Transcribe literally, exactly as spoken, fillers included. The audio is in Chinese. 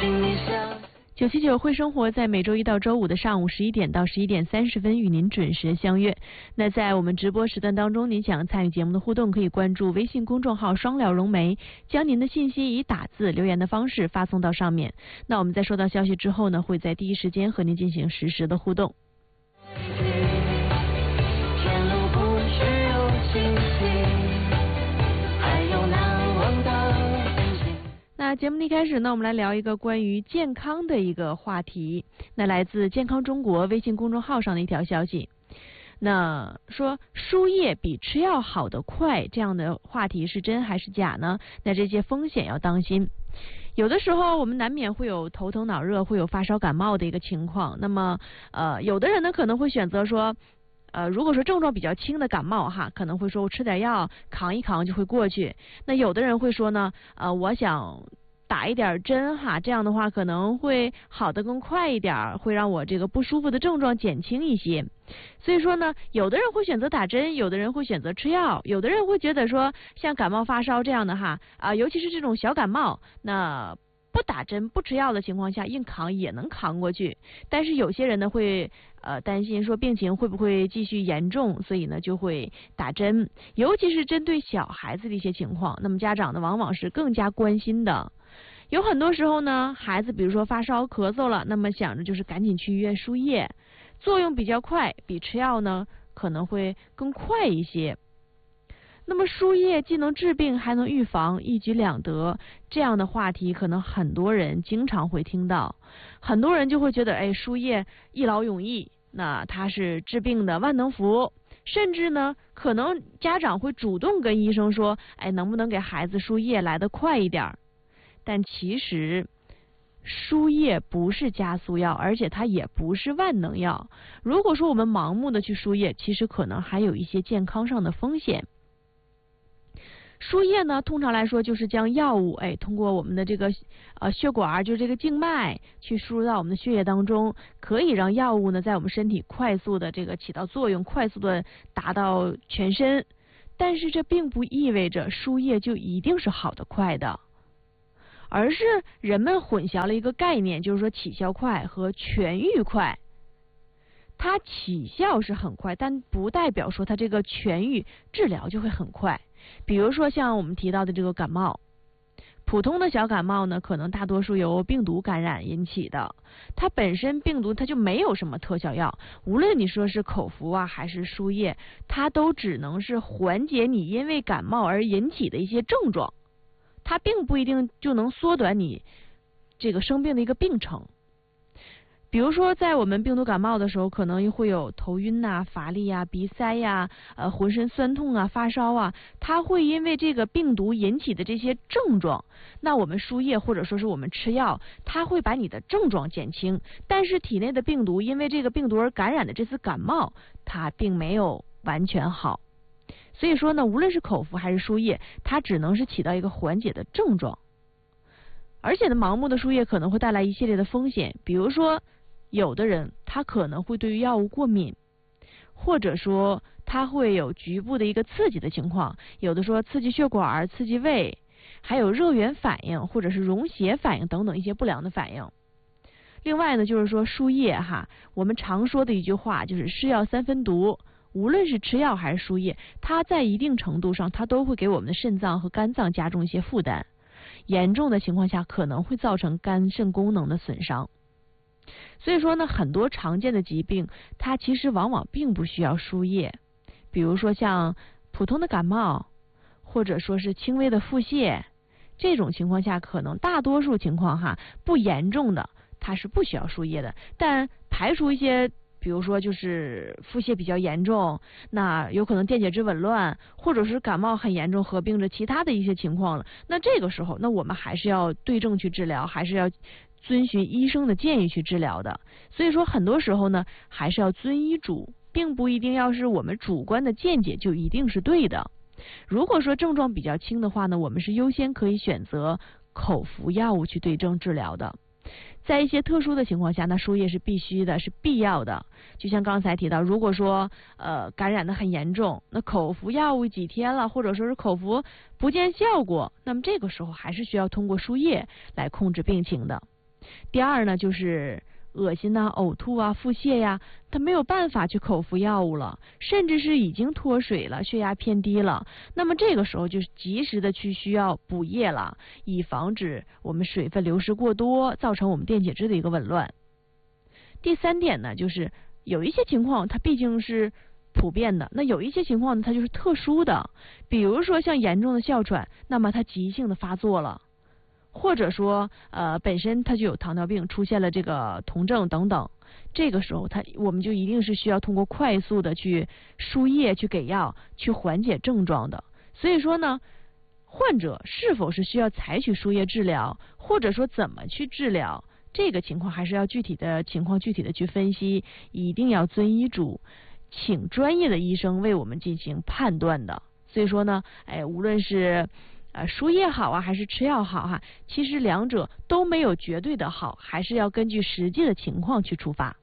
九七九会生活在每周一到周五的上午十一点到十一点三十分与您准时相约。那在我们直播时段当中，您想参与节目的互动，可以关注微信公众号双料融媒，将您的信息以打字留言的方式发送到上面。那我们在收到消息之后呢，会在第一时间和您进行实时的互动。那节目的一开始呢，我们来聊一个关于健康的一个话题。那来自健康中国微信公众号上的一条消息，那说输液比吃药好得快，这样的话题是真还是假呢？那这些风险要当心。有的时候我们难免会有头疼脑热，会有发烧感冒的一个情况。那么呃，有的人呢可能会选择说呃，如果说症状比较轻的感冒哈，可能会说我吃点药扛一扛就会过去。那有的人会说呢，呃，我想打一点针哈，这样的话可能会好得更快一点，会让我这个不舒服的症状减轻一些。所以说呢，有的人会选择打针，有的人会选择吃药，有的人会觉得说像感冒发烧这样的哈啊、呃，尤其是这种小感冒，那不打针不吃药的情况下硬扛也能扛过去。但是有些人呢会呃担心说病情会不会继续严重，所以呢就会打针，尤其是针对小孩子的一些情况，那么家长呢往往是更加关心的。有很多时候呢，孩子比如说发烧咳嗽了，那么想着就是赶紧去医院输液，作用比较快，比吃药呢可能会更快一些。那么输液既能治病还能预防，一举两得，这样的话题可能很多人经常会听到，很多人就会觉得哎，输液一劳永逸，那它是治病的万能符，甚至呢可能家长会主动跟医生说，哎，能不能给孩子输液来得快一点。但其实输液不是加速药，而且它也不是万能药。如果说我们盲目的去输液，其实可能还有一些健康上的风险。输液呢，通常来说就是将药物，哎，通过我们的这个呃血管，就是这个静脉，去输入到我们的血液当中，可以让药物呢在我们身体快速的这个起到作用，快速的达到全身。但是这并不意味着输液就一定是好的快的。而是人们混淆了一个概念，就是说起效快和痊愈快。它起效是很快，但不代表说它这个痊愈治疗就会很快。比如说像我们提到的这个感冒，普通的小感冒呢，可能大多数由病毒感染引起的，它本身病毒它就没有什么特效药，无论你说是口服啊还是输液，它都只能是缓解你因为感冒而引起的一些症状。它并不一定就能缩短你这个生病的一个病程。比如说在我们病毒感冒的时候，可能会有头晕呐、啊、乏力呀、鼻塞呀、呃浑身酸痛啊、发烧啊，它会因为这个病毒引起的这些症状，那我们输液或者说是我们吃药，它会把你的症状减轻，但是体内的病毒因为这个病毒而感染的这次感冒，它并没有完全好。所以说呢，无论是口服还是输液，它只能是起到一个缓解的症状。而且呢，盲目的输液可能会带来一系列的风险，比如说有的人他可能会对于药物过敏，或者说他会有局部的一个刺激的情况，有的说刺激血管、刺激胃，还有热源反应或者是溶血反应等等一些不良的反应。另外呢，就是说输液哈，我们常说的一句话就是是药三分毒。无论是吃药还是输液，它在一定程度上它都会给我们的肾脏和肝脏加重一些负担，严重的情况下可能会造成肝肾功能的损伤。所以说呢，很多常见的疾病它其实往往并不需要输液，比如说像普通的感冒，或者说是轻微的腹泻，这种情况下可能大多数情况哈不严重的它是不需要输液的，但排除一些比如说就是腹泻比较严重，那有可能电解质紊乱，或者是感冒很严重合并着其他的一些情况了，那这个时候那我们还是要对症去治疗，还是要遵循医生的建议去治疗的。所以说很多时候呢还是要遵医嘱，并不一定要是我们主观的见解就一定是对的。如果说症状比较轻的话呢，我们是优先可以选择口服药物去对症治疗的。在一些特殊的情况下，那输液是必须的，是必要的。就像刚才提到，如果说呃感染的很严重，那口服药物几天了，或者说是口服不见效果，那么这个时候还是需要通过输液来控制病情的。 第二呢，就是恶心呐、呕吐啊、腹泻呀，他没有办法去口服药物了，甚至是已经脱水了，血压偏低了。那么这个时候就是及时的去需要补液了，以防止我们水分流失过多，造成我们电解质的一个紊乱。第三点呢，就是有一些情况它毕竟是普遍的，那有一些情况呢它就是特殊的，比如说像严重的哮喘，那么它急性的发作了。或者说，呃，本身它就有糖尿病，出现了这个酮症等等，这个时候它我们就一定是需要通过快速的去输液、去给药、去缓解症状的。所以说呢，患者是否是需要采取输液治疗，或者说怎么去治疗，这个情况还是要具体的情况具体的去分析，一定要遵医嘱，请专业的医生为我们进行判断的。所以说呢，哎，无论是呃，输液好啊，还是吃药好哈、啊，其实两者都没有绝对的好，还是要根据实际的情况去出发。